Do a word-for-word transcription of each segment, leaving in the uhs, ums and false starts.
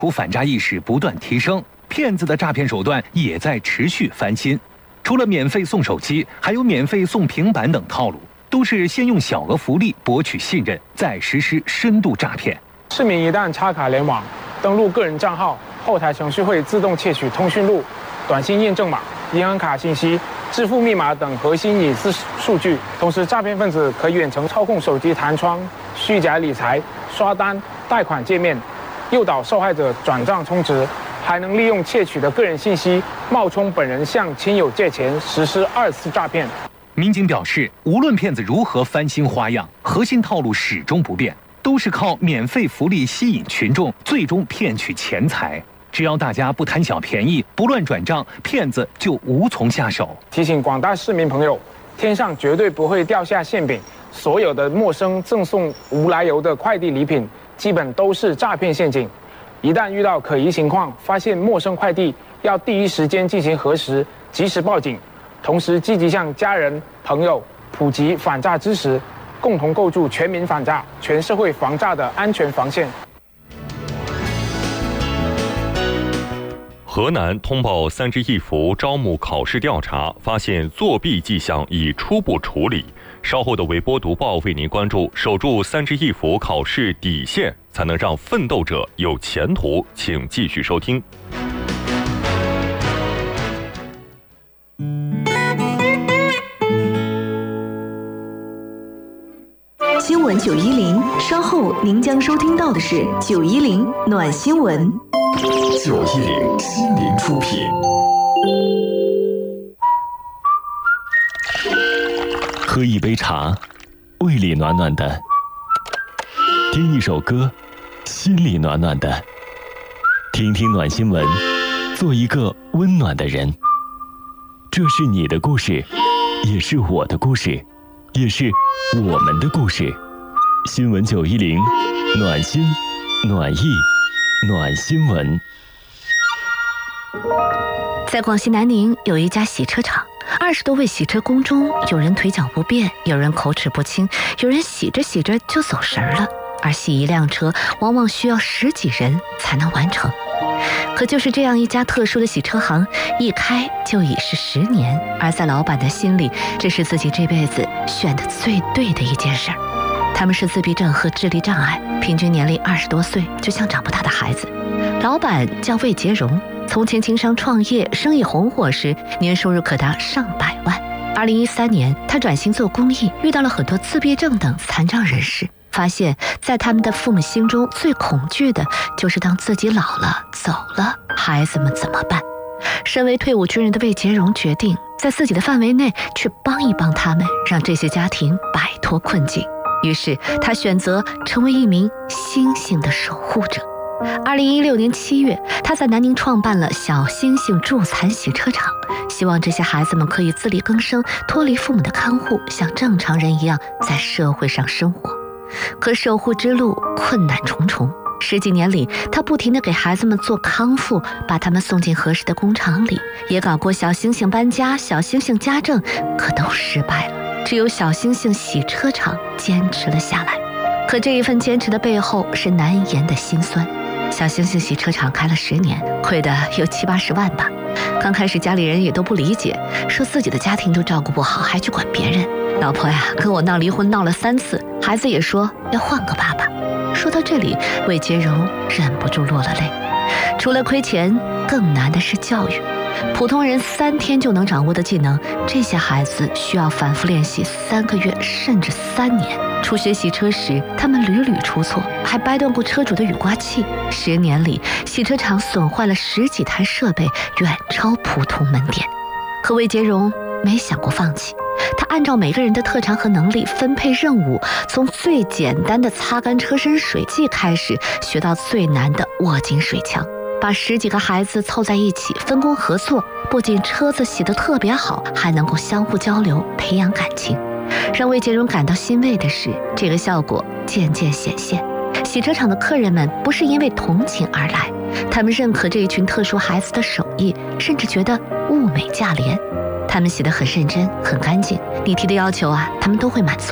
股反诈意识不断提升，骗子的诈骗手段也在持续翻新。除了免费送手机，还有免费送平板等套路，都是先用小额福利博取信任，再实施深度诈骗。 市民一旦插卡联网，登录个人账号，后台程序会自动窃取通讯录、短信验证码、银行卡信息、支付密码等核心隐私数据。同时，诈骗分子可远程操控手机弹窗、虚假理财、刷单、贷款界面，诱导受害者转账充值，还能利用窃取的个人信息冒充本人向亲友借钱，实施二次诈骗。 民警表示，无论骗子如何翻新花样，核心套路始终不变，都是靠免费福利吸引群众，最终骗取钱财。只要大家不贪小便宜，不乱转账，骗子就无从下手。 提醒广大市民朋友，天上绝对不会掉下馅饼，所有的陌生赠送无来由的快递礼品，基本都是诈骗陷阱。一旦遇到可疑情况，发现陌生快递，要第一时间进行核实，及时报警，同时积极向家人、朋友普及反诈知识，共同构筑全民反诈、全社会防诈的安全防线。 河南通报三支一扶招募考试调查，发现作弊迹象已初步处理。稍后的微播读报为您关注，守住三支一扶考试底线，才能让奋斗者有前途。请继续收听。 新闻九一零，稍后您将收听到的是九一零暖新闻。 九一零心灵出品。 喝一杯茶，胃里暖暖的；听一首歌，心里暖暖的。听听暖新闻，做一个温暖的人。这是你的故事，也是我的故事，也是我们的故事。新闻九一零，暖心、暖意、暖新闻。 在广西南宁有一家洗车厂，二十多位洗车工中，有人腿脚不便，有人口齿不清，有人洗着洗着就走神了。而洗一辆车往往需要十几人才能完成。可就是这样一家特殊的洗车行，一开就已是十年，而在老板的心里，这是自己这辈子选的最对的一件事儿。他们是自闭症和智力障碍，平均年龄二十多岁，就像长不大的孩子。老板叫魏杰荣，从前经商创业，生意红火时，年收入可达上百万。二零一三年，他转型做公益，遇到了很多自闭症等残障人士，发现在他们的父母心中最恐惧的就是当自己老了走了，孩子们怎么办？身为退伍军人的魏杰荣决定在自己的范围内去帮一帮他们，让这些家庭摆脱困境。于是他选择成为一名星星的守护者。二零一六年七月，他在南宁创办了小星星助残洗车场，希望这些孩子们可以自力更生，脱离父母的看护，像正常人一样在社会上生活。可守护之路困难重重，十几年里，他不停地给孩子们做康复，把他们送进合适的工厂里，也搞过小星星搬家、小星星家政，可都失败了。只有小星星洗车场坚持了下来。可这一份坚持的背后是难言的辛酸。小星星洗车场开了十年，亏的有七八十万吧。刚开始家里人也都不理解，说自己的家庭都照顾不好，还去管别人。老婆呀，跟我闹离婚闹了三次，孩子也说要换个爸爸。说到这里，魏杰荣忍不住落了泪。除了亏钱，更难的是教育。普通人三天就能掌握的技能，这些孩子需要反复练习三个月甚至三年。初学洗车时，他们屡屡出错，还掰断过车主的雨刮器。十年里，洗车场损坏了十几台设备，远超普通门店。可魏杰荣没想过放弃，他按照每个人的特长和能力分配任务，从最简单的擦干车身水剂开始，学到最难的握紧水枪。把十几个孩子凑在一起，分工合作，不仅车子洗得特别好，还能够相互交流，培养感情。让魏杰荣感到欣慰的是，这个效果渐渐显现。洗车场的客人们不是因为同情而来，他们认可这一群特殊孩子的手艺，甚至觉得物美价廉。他们洗得很认真，很干净，你提的要求啊，他们都会满足。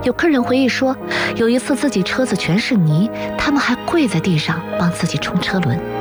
有客人回忆说，有一次自己车子全是泥，他们还跪在地上帮自己冲车轮。